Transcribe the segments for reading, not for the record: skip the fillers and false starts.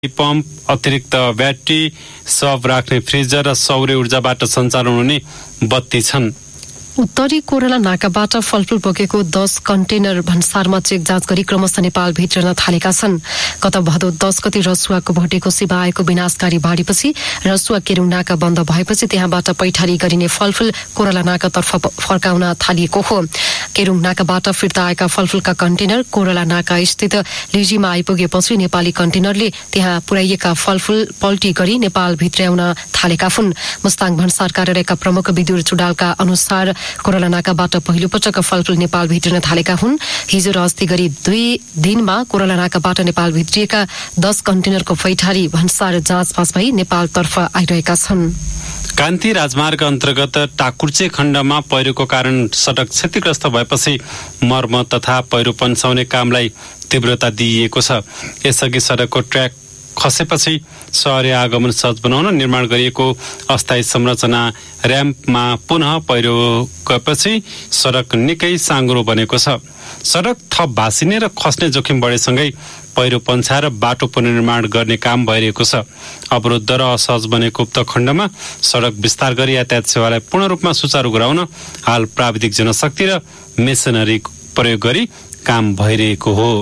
Pump, अतिरिक्त battery, सब राख्ने freezer र सौर्य ऊर्जाबाट सञ्चालन हुने बत्ती छन्। उत्तरी कोरला नाकाबाट फलफुल बोकेको 10 कन्टेनर भन्सारमा चेक जाँच गरी क्रमशः नेपाल भित्रन थालेका छन्। गत भदौ 10 गते रसुवाको भोटेको सेवा आएको विनाशकारी बाढीपछि रसुवा केरुङ नाका बन्द भएपछि त्यहाँबाट पैठारी गरिने फलफुल कोरला नाकातर्फ फर्काउन थालिएको हो। केरुङ नाकाबाट फिर्ता आएका फलफुलका कन्टेनर कोरला नाका स्थित लिजीमा आइपुगेपछि नेपाली कन्टेनरले त्यहाँ पुर्याइएका फलफुल पल्टी गरी नेपाल भित्र्याउन थालेका हुन्। मुस्ताङ भन्सार कार्यालयका प्रमुख विदुर चुडालका अनुसार कोरला नाकाबाट पहिलो पटक फलफुल नेपाल भित्रिन थालेका हुन्। हिजो र अस्ति गरी 2 दिनमा कोरला नाकाबाट नेपाल भित्रिएका 10 कन्टेनरको पैठारी भन्सार जाँचपास भई नेपालतर्फ आइरहेका छन्। कान्ति राजमार्ग अन्तर्गत टाकुर्चे खण्डमा पहिरोको कारण सडक क्षतिग्रस्त भएपछि मर्मत तथा पहिरो पन्साउने कामलाई तीव्रता दिइएको छ। यसअघि सडकको ट्र्याक खसेपछि सहरी आगमन सहज बनाउन निर्माण गरिएको अस्थायी संरचना र्याम्पमा पुनः पहिरो गएपछि सडक निकै साँघुरो बनेको छ। सडक थप भासिने र खस्ने जोखिम बढेसँगै पहिरो पन्छाएर बाटो पुनर्निर्माण गर्ने काम भइरहेको छ। अवरुद्ध र असहज बनेको उक्त खण्डमा सडक विस्तार गरी यातायात सेवालाई पूर्ण रूपमा सुचारू गराउन हाल प्राविधिक जनशक्ति र मेसिनरी प्रयोग गरी काम भइरहेको हो।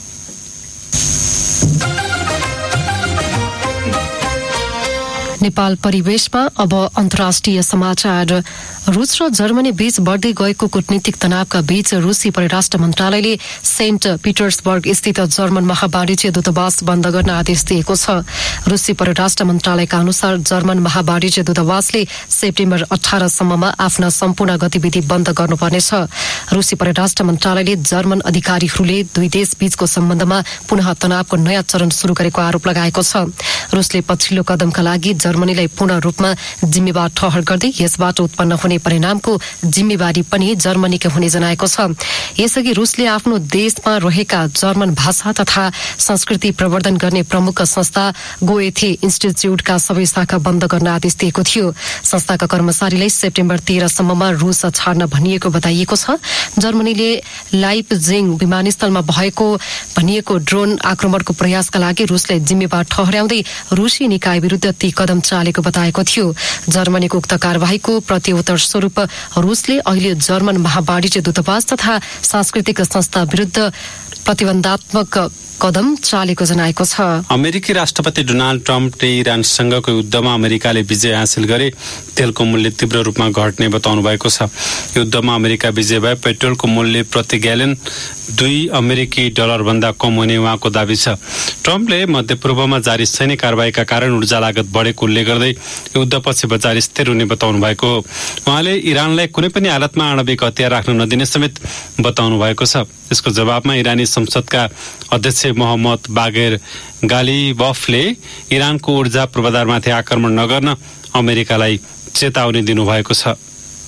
नेपाल परिवेशमा अब अन्तर्राष्ट्रिय समाचार। रूस र जर्मनी बीच बढ्दै गएको कूटनीतिक तनावका बीच रूसी परराष्ट्र मन्त्रालयले सेन्ट पिटर्सबर्ग स्थित जर्मन महावाणिज्य दूतावास बन्द गर्न आदेश दिएको छ। रूसी परराष्ट्र मन्त्रालयका अनुसार जर्मन महावाणिज्य दूतावासले सेप्टेम्बर 18 सम्ममा आफ्ना सम्पूर्ण गतिविधि बन्द गर्नुपर्नेछ। रूसी परराष्ट्र मन्त्रालयले जर्मन अधिकारीहरूले दुई देश बीचको सम्बन्धमा पुनः तनावको नयाँ चरण शुरू गरेको आरोप लगाएको छ। रूसले पछिल्लो कदमका लागि जर्मनीलाई पूर्ण रूपमा जिम्मेवार ठहर गर्दै यसबाट उत्पन्न हुने परिणामको जिम्मेवारी पनि जर्मनीकै हुने जनाएको छ। यसअघि रूसले आफ्नो देशमा रहेका जर्मन भाषा तथा संस्कृति प्रवर्धन गर्ने प्रमुख संस्था गोएथे इन्स्टिच्युटका सबै शाखा बन्द गर्न आदेश दिएको थियो। संस्थाका कर्मचारीलाई सेप्टेम्बर 13 सम्ममा रूस छाड्न भनिएको बताइएको छ। जर्मनीले लाइपजिङ विमानस्थलमा भएको भनिएको ड्रोन आक्रमणको प्रयासका लागि रूसलाई जिम्मेवार ठहर्याउँदै रूसी निकाय विरुद्ध ती कदम चालेको बताएको थियो। जर्मनीको उक्त कार्यवाहीको प्रत्युत्तर स्वरूप रूसले अहिले जर्मन महावाणिज्य दूतावास तथा सांस्कृतिक संस्था विरुद्ध प्रतिबन्धात्मक कदम चालेको जनाएको छ। अमेरिकी राष्ट्रपति डोनाल्ड ट्रम्पले इरानसँगको युद्धमा अमेरिकाले विजय हासिल गरे तेलको मूल्य तीव्र रूपमा घट्ने बताउनु भएको छ। युद्धमा अमेरिका विजय भए पेट्रोलको मूल्य प्रति ग्यालन $2 भन्दा कम हुने उहाँको दावी छ। ट्रम्पले मध्यपूर्वमा जारी सैनिक कारबाहीका कारण ऊर्जा लागत बढेको उल्लेख गर्दै युद्धपछि बजार स्थिर हुने बताउनु भएको हो। उहाँले इरानलाई कुनै पनि हालतमा आणविक हतियार राख्न नदिने समेत बताउनु भएको छ। यसको जवाबमा इरानी संसदका अध्यक्ष मोहम्मद बागेर गालिबफले इरानको ऊर्जा पूर्वाधारमाथि आक्रमण नगर्न अमेरिकालाई चेतावनी दिनुभएको छ।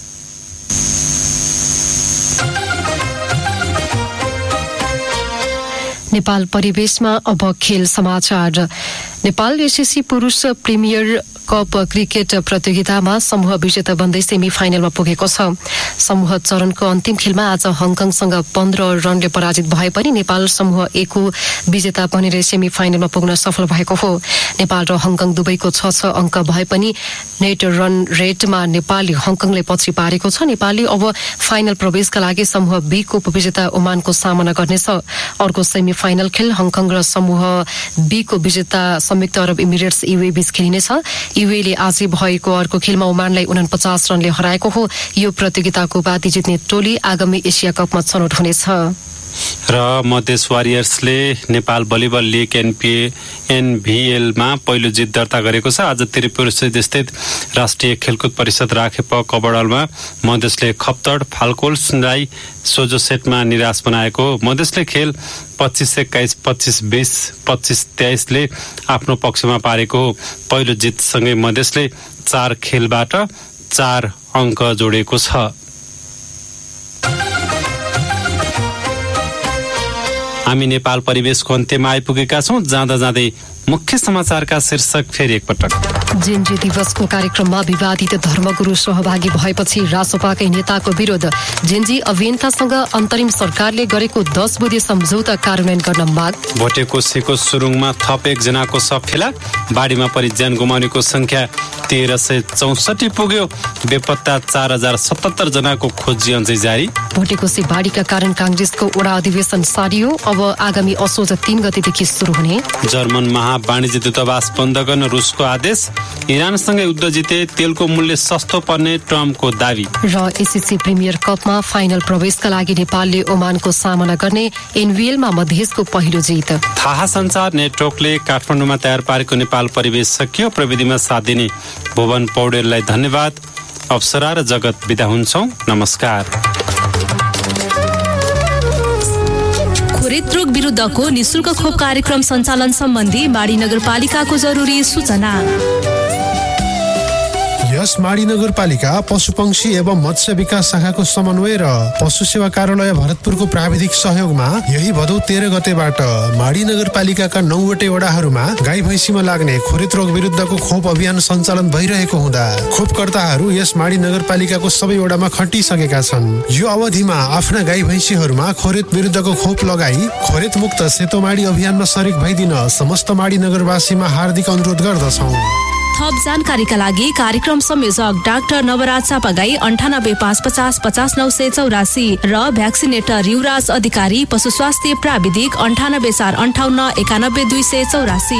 नेपाल परिवेशमा अब खेल समाचार। नेपाल एसएससी पुरुष प्रिमियर कप क्रिकेट प्रतियोगितामा समूह विजेता बन्दै सेमी फाइनलमा पुगेको छ। समूह चरणको अन्तिम खेलमा आज हङकङसँग 15 रनले पराजित भए पनि नेपाल समूह ए को विजेता बनेर सेमी फाइनलमा पुग्न सफल भएको हो। नेपाल र हङकङ दुवैको 6-6 अंक भए पनि नेट रन रेटमा नेपालले हङकङलाई पछि पारेको छ। नेपालले अब फाइनल प्रवेशका लागि समूह बी को उपविजेता ओमानको सामना गर्नेछ। अर्को सेमी फाइनल खेल हङकङ र समूह बी को विजेता संयुक्त अरब इमिरेट्स यूए बीच खेलिनेछ। यूएले आजै भएको अर्को खेलमा ओमानलाई 49 रनले हराएको हो। यो प्रतियोगिताको उपाधि जित्ने टोली आगामी एसिया कपमा छनौट हुनेछ। र मधेस वारियर्सले नेपाल भलिबल लिग एनभीएलमा पहिलो जित दर्ता गरेको छ। आज त्रिपुर स्थित राष्ट्रिय खेलकुद परिषद राखेप कबडलमा मधेसले खप्तड फाल्कोल्सलाई सोझो सेटमा निराश बनाएको। मधेसले खेल 25-21, 25-20, 25-23 ले आफ्नो पक्षमा पारेको। पहिलो जितसँगै मधेसले 4 खेलबाट 4 अंक जोडेको छ। हामी नेपाल परिवेशको अन्त्यमा आइपुगेका छौं। जाँदा जाँदै मुख्य समाचारका शीर्षक फेरि एकपटक। जेनजी दिवसको कार्यक्रममा विवादित धर्मगुरु सहभागी भएपछि रासोपाकै नेताको विरोध। जेनजी अभियन्तासँग अन्तरिम सरकारले गरेको 10 बुँदे सम्झौता कार्यान्वयन गर्न माग। भोटेकोसीको सुरुङमा थप 1 जनाको शव फेला। बाढीमा परि ज्यान गुमाउनेको संख्या 1364 पुग्यो। बेपत्ता 4077 जनाको खोजी अझै जारी। भोटेकोसी बाढीका कारण कांग्रेसको वडा अधिवेशन सारियो। अब आगामी असोज 3 गतेदेखि सुरु हुने। जर्मन वाणिज्य दूतावास बन्द गर्न रुसको आदेश। इरानसँग युद्ध जिते तेलको मूल्य सस्तो पर्ने ट्रम्पको दावी। र एसएससी प्रिमियर कपमा फाइनल प्रवेशका लागि नेपालले ओमानको सामना गर्ने। एनबीएलमा मधेसको पहिलो जित। थाहा संचार नेटवर्कले काठमाडौँमा तयार पारेको नेपाल परिवेश सकियो। प्रविधिमा साथ दिने भुवन पौडेललाई धन्यवाद। अप्सरा र जगत बिदा हुन्छौं। नमस्कार। हृदरोग विरुद्धको निशुल्क खोप कार्यक्रम सञ्चालन सम्बन्धी माडी नगरपालिकाको जरुरी सूचना। यस माडी नगरपालिका पशुपक्षी एवं मत्स्य विकास शाखाको समन्वय र पशु सेवा कार्यालय भरतपुरको प्राविधिक सहयोगमा यही भदौ 13 गतेबाट माडी नगरपालिकाका 9 वटै वडाहरूमा गाई भैँसीमा लाग्ने खोरेत रोग विरुद्धको खोप अभियान सञ्चालन भइरहेको हुँदा खोपकर्ताहरू यस माडी नगरपालिकाको सबै वडामा खटिसकेका छन्। यो अवधिमा आफ्ना गाई भैँसीहरूमा खोरेत विरुद्धको खोप लगाई खोरेत मुक्त सेतो माडी अभियानमा सरिक भइदिन समस्त माडी नगरवासीमा हार्दिक अनुरोध गर्दछौँ। थप जानकारीका लागि कार्यक्रम संयोजक डाक्टर नवराज चापागाई 9855 50 984 र भ्याक्सिनेटर युवराज अधिकारी पशु स्वास्थ्य प्राविधिक 98 458 91 284।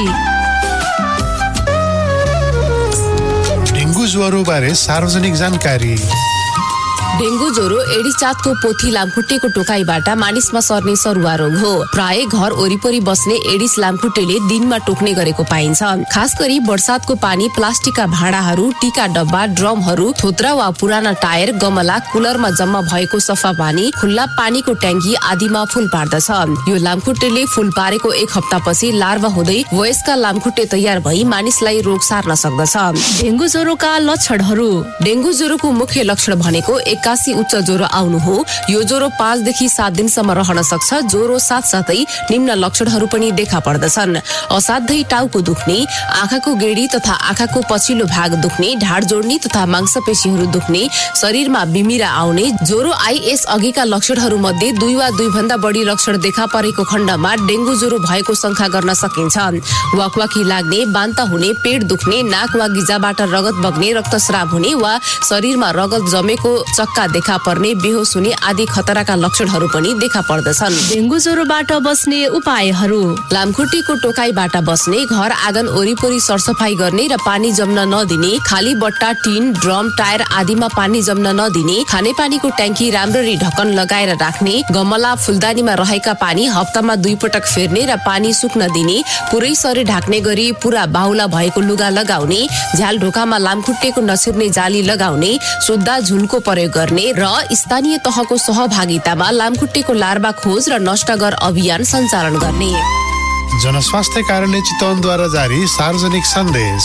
डेङ्गु ज्वरो बारे सार्वजनिक जानकारी। डेङ्गु ज्वरो एडिस जातको पोथी लामखुट्टेको टोकाइबाट मानिसमा सर्ने सरुवा रोग हो। प्राय घर वरिपरि बस्ने एडिस लामखुट्टेले दिनमा टोक्ने गरेको पाइन्छ। खास गरी बर्सातको पानी, प्लास्टिकका भाँडाहरू, टीका डब्बा, ड्रमहरू, थोत्रा वा पुराना टायर, गमला, कुलरमा जम्मा भएको सफा पानी, खुल्ला पानीको ट्याङ्की आदिमा फूल पार्दछ। यो लामखुट्टेले फूल पारेको 1 हप्तापछि लार्वा हुँदै वयस्क लामखुट्टे तयार भई मानिसलाई रोग सार्न सक्दछ। डेङ्गु ज्वरोका लक्षणहरू। डेङ्गु ज्वरोको मुख्य लक्षण भनेको 81 उच्च ज्वरो आउनु हो। यो ज्वरो 5 देखि 7 दिनसम्म रहन सक्छ। ज्वरो साथसाथै निम्न लक्षणहरू पनि देखा पर्दछन्। असाध्यै टाउको दुख्ने, आँखाको गेडी तथा आँखाको पछिल्लो भाग दुख्ने, ढाड जोड्ने तथा मांसपेशीहरू दुख्ने, शरीरमा बिमिरा आउने। ज्वरो आइएस अघिका लक्षणहरू मध्ये 2 वा 2 भन्दा बढी लक्षण देखा परेको खण्डमा डेङ्गु ज्वरो भएको शंका गर्न सकिन्छ। वाकवाकी लाग्ने, बान्ता हुने, पेट दुख्ने, नाक वा गिजाबाट रगत बग्ने, रक्तस्राव हुने वा शरीरमा रगत जमेको चक्का देखा पर्ने, बेहोस हुने आदि खतराका लक्षणहरू पनि देखा पर्दछन्। डेङ्गु ज्वरोबाट बस्ने उपायहरू। लामखुट्टेको टोकाइबाट बस्ने, घर आँगन वरिपरि सरसफाई गर्ने र पानी जम्न नदिने, खाली बट्टा, टिन, ड्रम, टायर आदिमा पानी जम्न नदिने, खानेपानीको ट्याङ्की राम्ररी ढक्कन लगाएर राख्ने, गमला, फुलदानीमा रहेका पानी हप्तामा 2 पटक फेर्ने र पानी सुक्न दिने, पुरै शरीर ढाक्ने गरी पुरा बाहुला भएको लुगा लगाउने, झ्याल ढोकामा लामखुट्टेको नछिर्ने जाली लगाउने, सुत्दा झुलको प्रयोग गर्ने र स्थानीय तहको सहभागितामा लामखुट्टेको लार्वा खोज र नष्ट गर अभियान सञ्चालन गर्ने। जनस्वास्थ्य कार्यालय चितवनद्वारा जारी सार्वजनिक सन्देश।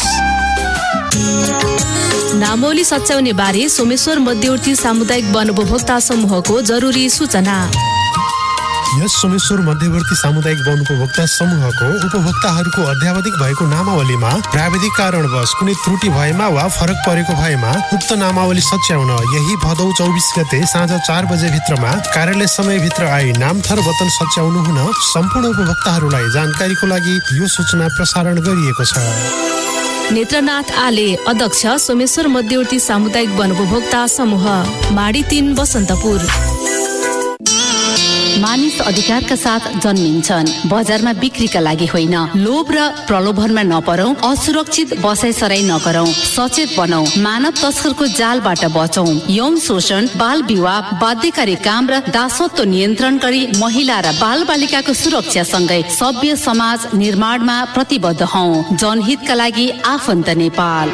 नामौली सच्याउने बारे सोमेश्वर मध्यवर्ती सामुदायिक वन उपभोक्ता समूहको जरुरी सूचना। यस सोमेश्वर मध्यवर्ती सामुदायिक वन उपभोक्ता समूहको उपभोक्ताहरूको अध्यावधिक भएको नामावलीमा प्राविधिक कारणवश कुनै त्रुटि भएमा वा फरक परेको भएमा उक्त नामावली सच्याउन यही भदौ 24 गते साँझ 4 बजे भित्रमा कार्यालय समयभित्र आई नामथर वतन सच्याउनु हुन सम्पूर्ण उपभोक्ताहरूलाई जानकारीको लागि यो सूचना प्रसारण गरिएको छ। नेत्रनाथ आले, अध्यक्ष सोमेश्वर मध्यवर्ती सामुदायिक वन उपभोक्ता समूह, माडी 3 बसन्तपुर। मानिस अधिकारका साथ जन्मिन्छन्, बजारमा बिक्रीका लागि होइन। लोभ र प्रलोभनमा नपरौं, असुरक्षित बसाइसराई नगरौं, सचेत बनौं, मानव तस्करको जालबाट बचौं। यौन शोषण, बाल विवाह, बाध्यकारी काम र दासत्व नियन्त्रण गरी महिला र बाल बालिकाको सुरक्षा सँगै सभ्य समाज निर्माणमा प्रतिबद्ध हौं। जनहितका लागि आफन्त नेपाल।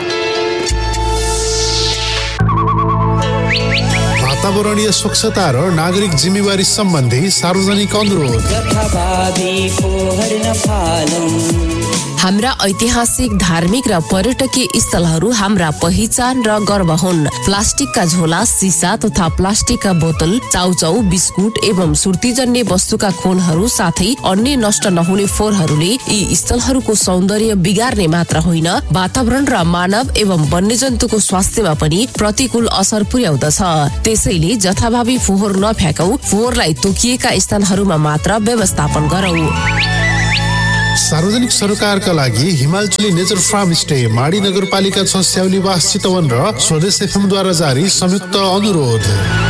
वातावरणीय स्वच्छता र नागरिक जिम्मेवारी सम्बन्धी सार्वजनिक अनुरोध। हाम्रा ऐतिहासिक, धार्मिक र पर्यटकीय स्थलहरू हाम्रा पहिचान र गर्व हुन्। प्लास्टिकका झोला, सिसा तथा प्लास्टिकका बोतल, चाउचाउ, बिस्कुट एवं सुर्तीजन्य वस्तुका खोलहरू साथै अन्य नष्ट नहुने फोहोरहरूले यी स्थलहरूको सौन्दर्य बिगार्ने मात्र होइन, वातावरण र मानव एवं वन्यजन्तुको स्वास्थ्यमा पनि प्रतिकूल असर पुर्याउँदछ। त्यसैले जथाभावी फोहोर नफ्याँकौ, फोहोरलाई तोकिएका स्थानहरूमा मात्र व्यवस्थापन गरौ। सार्वजनिक सरोकारका लागि हिमालचली नेचर फार्म स्टे, माडी नगरपालिका 6 स्याउलीवास चितवन र स्वदेश FM द्वारा जारी संयुक्त अनुरोध।